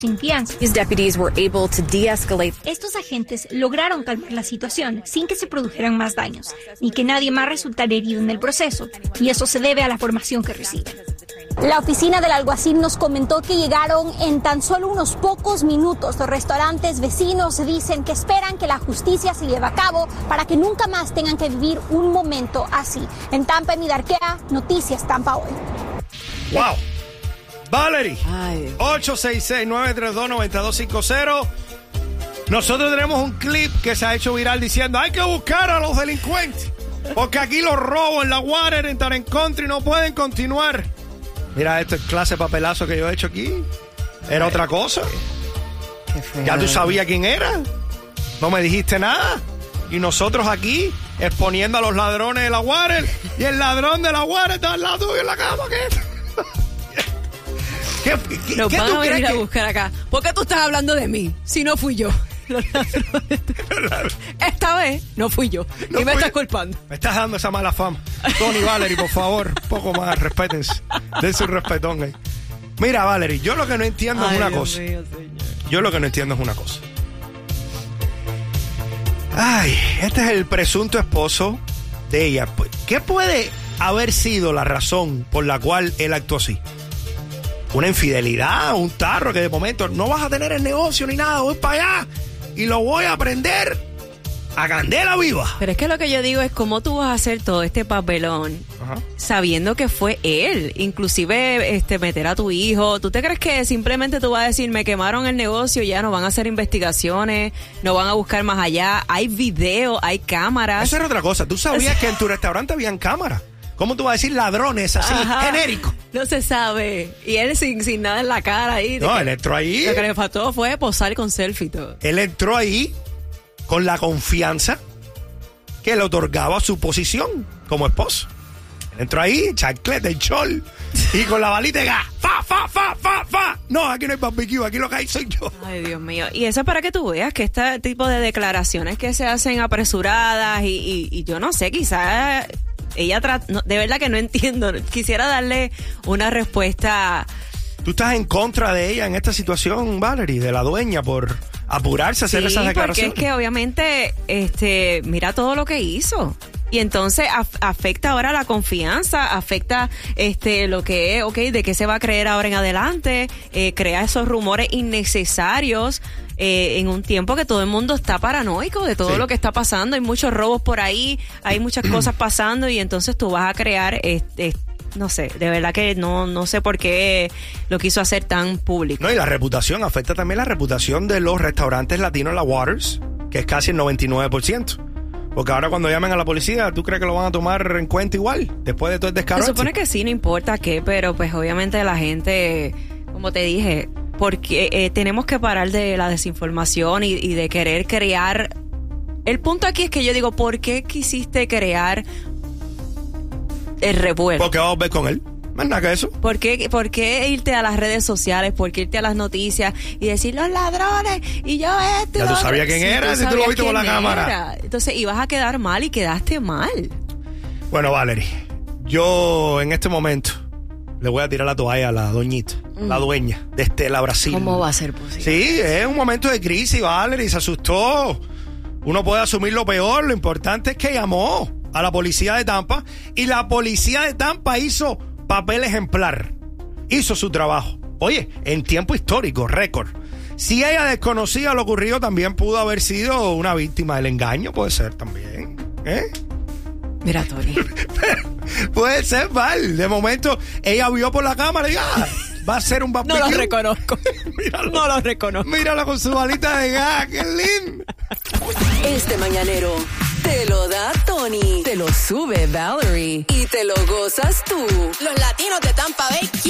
sin fianza. These deputies were able to de-escalate. Estos agentes lograron calmar la situación sin que se produjeran más daños, ni que nadie más resultara herido en el proceso, y eso se debe a la formación que reciben. La oficina del alguacil nos comentó que llegaron en tan solo unos pocos minutos. Los restaurantes vecinos dicen que esperan que la justicia se lleve a cabo para que nunca más tengan que vivir un momento así. En Tampa, Emi Darquea, Noticias Tampa Hoy. ¡Wow! Valerie, 866-932-9250. Nosotros tenemos un clip que se ha hecho viral diciendo hay que buscar a los delincuentes porque aquí los robos en la Water, en Tarrant Country no pueden continuar. Mira, esto es clase de papelazo que yo he hecho aquí. Era otra cosa. Qué feo. Ya tú sabías quién era. No me dijiste nada. Y nosotros aquí exponiendo a los ladrones de la Water. Y el ladrón de la Water está al lado tuyo en la cama. ¿Qué Nos ¿qué van tú a venir crees a que...? buscar acá. ¿Por qué tú estás hablando de mí? Si no fui yo. Los ladrones. Esta vez no fui yo. No y me fui estás yo. culpando. Me estás dando esa mala fama. Tony y Valerie, por favor, un poco más, respétense. Dense un respetón ahí. Mira, Valerie, yo lo que no entiendo es una cosa. Mío, señor. Yo lo que no entiendo es una cosa. Ay, este es el presunto esposo de ella. ¿Qué puede haber sido la razón por la cual él actuó así? Una infidelidad, un tarro que de momento no vas a tener el negocio ni nada, voy para allá y lo voy a prender a candela viva. Pero es que lo que yo digo es cómo tú vas a hacer todo este papelón sabiendo que fue él, inclusive meter a tu hijo. ¿Tú te crees que simplemente tú vas a decir me quemaron el negocio, ya no van a hacer investigaciones, no van a buscar más allá? Hay video, hay cámaras. Eso era otra cosa. ¿Tú sabías que en tu restaurante habían cámaras? ¿Cómo tú vas a decir ladrones así, genérico? No se sabe. Y él sin nada en la cara ahí. No, él entró ahí. Lo que le faltó fue posar con selfie y todo. Él entró ahí con la confianza que le otorgaba su posición como esposo. Él entró ahí, chancleta, el chol, y con la balita de gas. ¡Fa! No, aquí no hay barbecue, aquí lo que hay soy yo. Ay, Dios mío. Y eso es para que tú veas que este tipo de declaraciones que se hacen apresuradas y yo no sé, quizás... Ella de verdad que no entiendo. Quisiera darle una respuesta. ¿Tú estás en contra de ella en esta situación, Valerie, de la dueña, por apurarse a hacer esas declaraciones? Porque es que obviamente, mira todo lo que hizo. Y entonces afecta ahora la confianza, afecta lo que es, de qué se va a creer ahora en adelante, crea esos rumores innecesarios en un tiempo que todo el mundo está paranoico de todo lo que está pasando. Hay muchos robos por ahí, hay muchas cosas pasando y entonces tú vas a crear, no sé, de verdad que no sé por qué lo quiso hacer tan público. No, y la reputación, afecta también la reputación de los restaurantes latinos, la Waters, que es casi el 99%. Porque ahora cuando llamen a la policía, ¿tú crees que lo van a tomar en cuenta igual? Después de todo el descaro. Se supone que sí, no importa qué, pero pues obviamente la gente, como te dije, porque tenemos que parar de la desinformación y de querer crear... El punto aquí es que yo digo, ¿por qué quisiste crear el revuelo? Porque vamos a ver con él. Más nada que eso. ¿Por qué irte a las redes sociales? ¿Por qué irte a las noticias y decir los ladrones? Y yo Ya tú sabías quién era, si tú lo viste por la cámara. Entonces ibas a quedar mal y quedaste mal. Bueno, Valerie, yo en este momento le voy a tirar la toalla a la doñita, la dueña de Estela Brasil. ¿Cómo va a ser posible? Sí, es un momento de crisis, Valerie, se asustó. Uno puede asumir lo peor, lo importante es que llamó a la policía de Tampa y la policía de Tampa hizo papel ejemplar, hizo su trabajo. Oye, en tiempo histórico, récord. Si ella desconocía lo ocurrido, también pudo haber sido una víctima del engaño, puede ser también. Mira, Tony. Puede ser, mal. De momento, ella vio por la cámara y va a ser un barbecue. No lo reconozco. Míralo. No lo reconozco. Míralo con su balita de gas, qué lindo. Este mañanero te lo da Tony, te lo sube Valerie y te lo gozas tú. Los latinos de Tampa Bay